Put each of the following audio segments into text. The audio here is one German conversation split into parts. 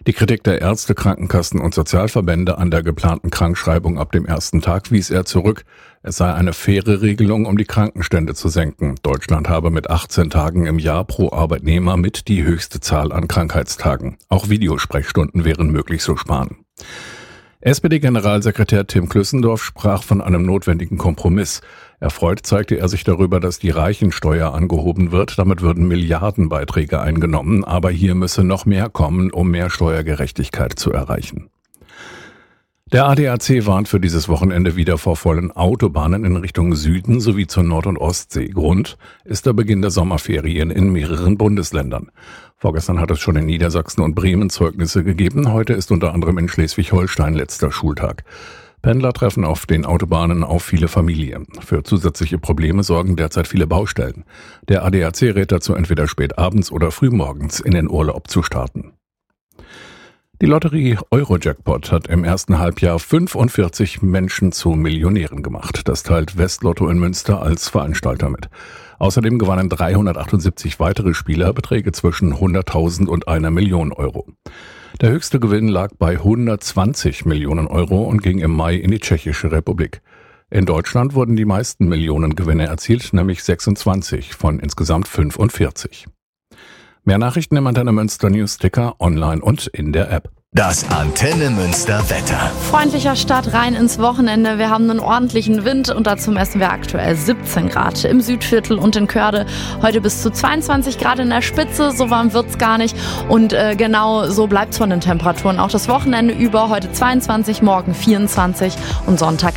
Die Kritik der Ärzte, Krankenkassen und Sozialverbände an der geplanten Krankschreibung ab dem ersten Tag wies er zurück. Es sei eine faire Regelung, um die Krankenstände zu senken. Deutschland habe mit 18 Tagen im Jahr pro Arbeitnehmer mit die höchste Zahl an Krankheitstagen. Auch Videosprechstunden wären möglich zu sparen. SPD-Generalsekretär Tim Klüssendorf sprach von einem notwendigen Kompromiss. Erfreut zeigte er sich darüber, dass die Reichensteuer angehoben wird. Damit würden Milliardenbeiträge eingenommen, aber hier müsse noch mehr kommen, um mehr Steuergerechtigkeit zu erreichen. Der ADAC warnt für dieses Wochenende wieder vor vollen Autobahnen in Richtung Süden sowie zur Nord- und Ostsee. Grund ist der Beginn der Sommerferien in mehreren Bundesländern. Vorgestern hat es schon in Niedersachsen und Bremen Zeugnisse gegeben. Heute ist unter anderem in Schleswig-Holstein letzter Schultag. Pendler treffen auf den Autobahnen auf viele Familien. Für zusätzliche Probleme sorgen derzeit viele Baustellen. Der ADAC rät dazu, entweder spät abends oder frühmorgens in den Urlaub zu starten. Die Lotterie Eurojackpot hat im ersten Halbjahr 45 Menschen zu Millionären gemacht. Das teilt Westlotto in Münster als Veranstalter mit. Außerdem gewannen 378 weitere Spieler Beträge zwischen 100.000 und 1 Million Euro. Der höchste Gewinn lag bei 120 Millionen Euro und ging im Mai in die Tschechische Republik. In Deutschland wurden die meisten Millionengewinne erzielt, nämlich 26 von insgesamt 45. Mehr Nachrichten im Antenne Münster Newsticker, online und in der App. Das Antenne Münster Wetter. Freundlicher Start rein ins Wochenende. Wir haben einen ordentlichen Wind und dazu messen wir aktuell 17 Grad im Südviertel und in Körde. Heute bis zu 22 Grad in der Spitze, so warm wird's gar nicht. Und genau so bleibt's von den Temperaturen. Auch das Wochenende über, heute 22, morgen 24 und Sonntag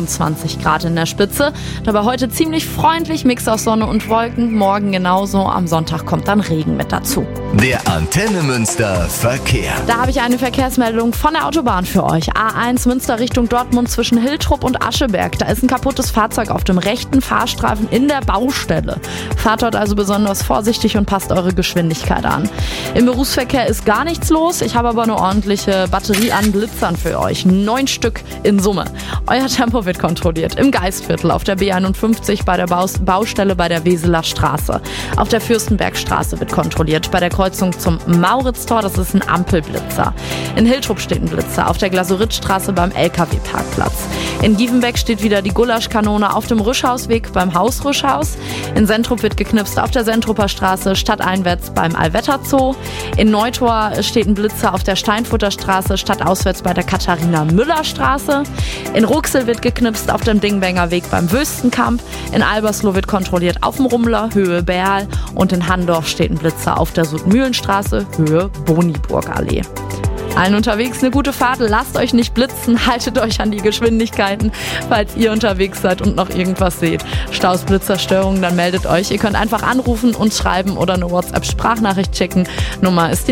21 Grad in der Spitze. Dabei heute ziemlich freundlich, Mix aus Sonne und Wolken. Morgen genauso, am Sonntag kommt dann Regen mit dazu. Der Antenne Münster Verkehr. Da habe ich eine Verkehrsmeldung von der Autobahn für euch. A1 Münster Richtung Dortmund zwischen Hiltrup und Ascheberg. Da ist ein kaputtes Fahrzeug auf dem rechten Fahrstreifen in der Baustelle. Fahrt dort also besonders vorsichtig und passt eure Geschwindigkeit an. Im Berufsverkehr ist gar nichts los. Ich habe aber eine ordentliche Batterie an Blitzern für euch. 9 Stück in Summe. Euer Tempo wird kontrolliert. Im Geistviertel, auf der B51 bei der Baustelle bei der Weseler Straße. Auf der Fürstenbergstraße wird kontrolliert. Bei der Kreuzung zum Mauritztor, das ist ein Ampelblitzer. In Hiltrup steht ein Blitzer, auf der Glasuritzstraße beim LKW-Parkplatz. In Gievenbeck steht wieder die Gulaschkanone auf dem Rüschhausweg beim Haus Rüschhaus. In Sentrup wird geknipst auf der Sentrupper Straße stadteinwärts beim Allwetterzoo. In Neutor steht ein Blitzer auf der Steinfurter Straße stadtauswärts bei der Katharina-Müller-Straße. In Ruxel wird geknipst auf dem Dingbenger Weg beim Wüstenkamp. In Albersloh wird kontrolliert auf dem Rummler, Höhe Berl. Und in Handorf steht ein Blitzer auf der Südmühlenstraße, Höhe Boniburgallee. Allen unterwegs eine gute Fahrt, lasst euch nicht blitzen, haltet euch an die Geschwindigkeiten, falls ihr unterwegs seid und noch irgendwas seht. Staus, Blitzer, Störungen, dann meldet euch. Ihr könnt einfach anrufen, uns schreiben oder eine WhatsApp-Sprachnachricht schicken. Nummer ist die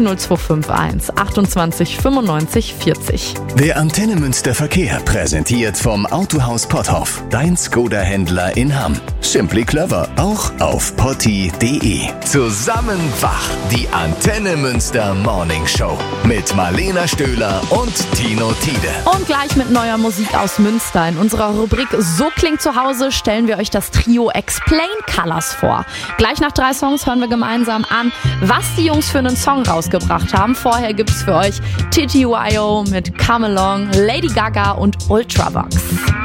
0251 28 95 40. Der Antenne Münster Verkehr präsentiert vom Autohaus Potthoff, dein Skoda-Händler in Hamm. Simply clever, auch auf potti.de. Zusammen wach, die Antenne Münster Morning Show mit Marlene Stöhler und Tino Tiede. Und gleich mit neuer Musik aus Münster. In unserer Rubrik So klingt zu Hause stellen wir euch das Trio Explain Colors vor. Gleich nach 3 Songs hören wir gemeinsam an, was die Jungs für einen Song rausgebracht haben. Vorher gibt's für euch TTYO mit Come Along, Lady Gaga und Ultravox.